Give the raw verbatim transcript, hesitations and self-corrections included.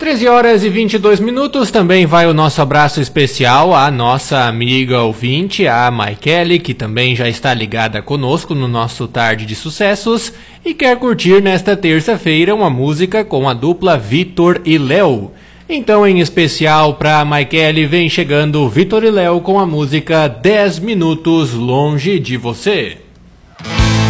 treze horas e vinte e dois minutos, também vai o nosso abraço especial à nossa amiga ouvinte, a Maikele, que também já está ligada conosco no nosso Tarde de Sucessos e quer curtir nesta terça-feira uma música com a dupla Vitor e Léo. Então, em especial para Maikele, vem chegando Vitor e Léo com a música dez minutos longe de você.